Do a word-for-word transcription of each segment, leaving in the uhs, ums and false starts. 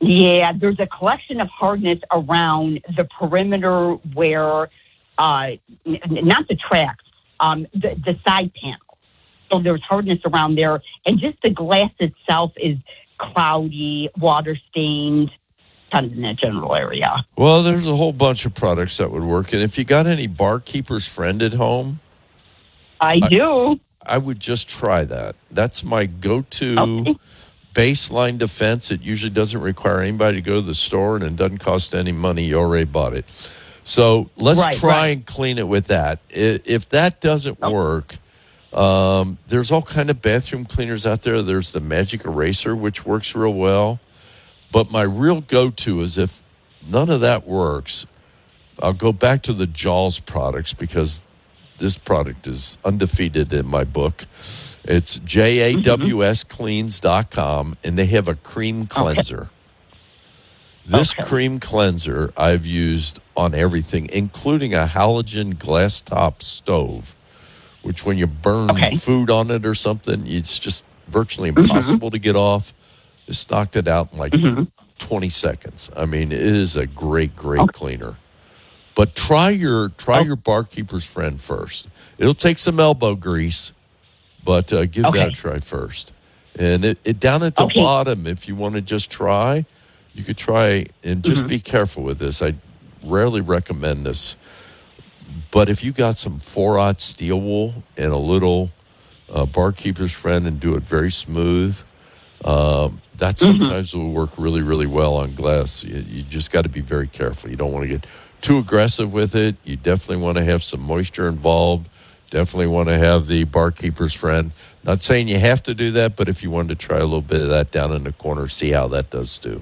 Yeah, there's a collection of hardness around the perimeter where, uh, n- not the tracks, um, the, the side panel. So there's hardness around there. And just the glass itself is cloudy, water stained, kind of in that general area. Well, there's a whole bunch of products that would work. And if you got any Barkeeper's Friend at home, I, I do. I would just try that. That's my go-to Okay. baseline defense. It usually doesn't require anybody to go to the store, and it doesn't cost any money. You already bought it. So let's Right, try right. and clean it with that. I- If that doesn't Okay. work, um, there's all kind of bathroom cleaners out there. There's the Magic Eraser, which works real well. But my real go-to is if none of that works, I'll go back to the Jaws products because this product is undefeated in my book. It's J A W S cleans dot com, and they have a cream cleanser. This Okay. cream cleanser I've used on everything, including a halogen glass top stove, which when you burn Okay. food on it or something, it's just virtually impossible to get off. It's knocked it out in like twenty seconds. I mean, it is a great, great Okay. cleaner. But try your try Oh. your Barkeeper's Friend first. It'll take some elbow grease, but uh, give Okay. that a try first. And it, it down at the Okay. bottom, if you want to just try, you could try and just be careful with this. I rarely recommend this, but if you got some four-aught steel wool and a little uh, Barkeeper's Friend and do it very smooth, um, that sometimes will work really, really well on glass. You, you just got to be very careful. You don't want to get too aggressive with it. You definitely want to have some moisture involved. Definitely want to have the Barkeeper's Friend. Not saying you have to do that, but if you wanted to try a little bit of that down in the corner, see how that does too.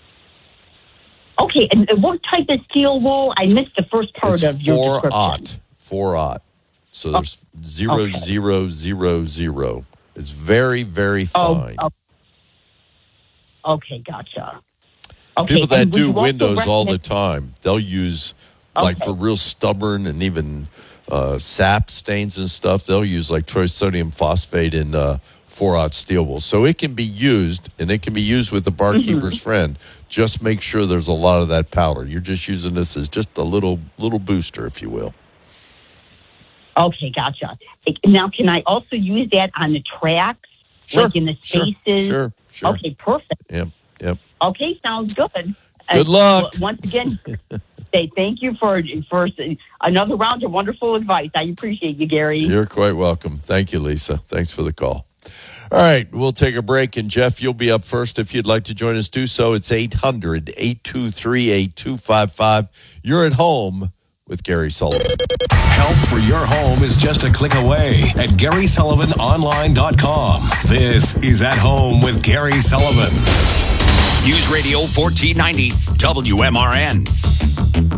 Okay, and what type of steel wool? I missed the first part It's of your four description. aught. Four aught. So there's zero, Okay. zero, zero, zero. It's very, very Oh, fine. oh, okay, gotcha. Okay, People that and would do you also windows all the recommend- time, they'll use, like Okay. for real stubborn and even uh, sap stains and stuff, they'll use like trisodium phosphate in uh, four aught steel wool. So it can be used, and it can be used with the Barkeeper's Friend. Just make sure there's a lot of that powder. You're just using this as just a little little booster, if you will. Okay, gotcha. Now, can I also use that on the tracks, Sure, like in the sure, spaces? sure, sure. Okay, perfect. Yep, yep. Okay, sounds good. Good Uh, luck. w- Once again, say thank you for for another round of wonderful advice. I appreciate you, Gary. You're quite welcome. Thank you, Lisa. Thanks for the call. All right, we'll take a break, and Jeff, you'll be up first. If you'd like to join us, do so. It's eight hundred, eight two three, eight two five five. You're at home with Gary Sullivan. Help for your home is just a click away at Gary Sullivan Online dot com. This is At Home with Gary Sullivan. News Radio fourteen ninety W M R N.